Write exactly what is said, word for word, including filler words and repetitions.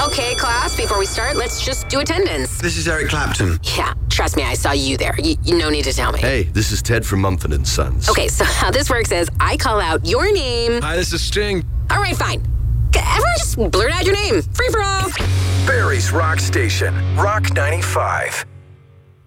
Okay, class, before we start, let's just do attendance. This is Eric Clapton. Yeah, trust me, I saw you there. You, you no need to tell me. Hey, this is Ted from Mumford and Sons. Okay, so how this works is I call out your name. Hi, this is Sting. All right, fine. Everyone just blurt out your name. Free for all. Barry's Rock Station, Rock ninety-five.